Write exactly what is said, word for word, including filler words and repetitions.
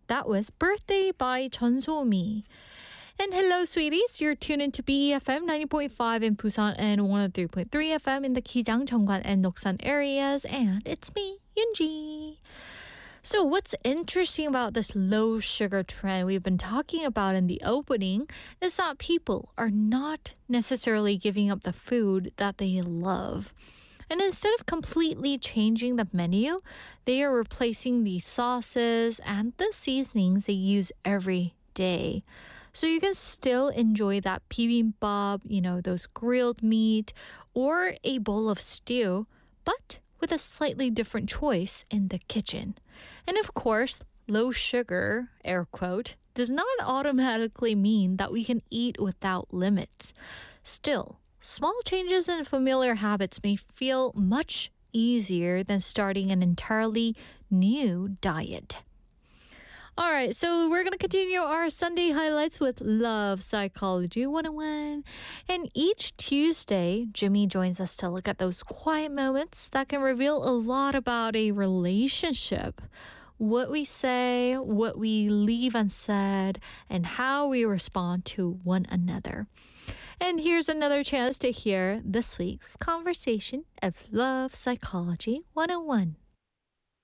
That was Birthday by Chonsomi. And hello, sweeties. You're tuned into B E F M ninety point five in Busan and one oh three point three F M in the Kijang, Cheongwan, and Noksan areas. And it's me, Yunji. So what's interesting about this low sugar trend we've been talking about in the opening is that people are not necessarily giving up the food that they love. And instead of completely changing the menu, they are replacing the sauces and the seasonings they use every day. So you can still enjoy that bibimbap, you know, those grilled meat, or a bowl of stew, but with a slightly different choice in the kitchen. And of course, low sugar, air quote, does not automatically mean that we can eat without limits. Still, small changes in familiar habits may feel much easier than starting an entirely new diet. All right, so we're going to continue our Sunday highlights with Love Psychology one oh one. And each Tuesday, Jimmy joins us to look at those quiet moments that can reveal a lot about a relationship. What we say, what we leave unsaid, and how we respond to one another. And here's another chance to hear this week's conversation of Love Psychology one oh one.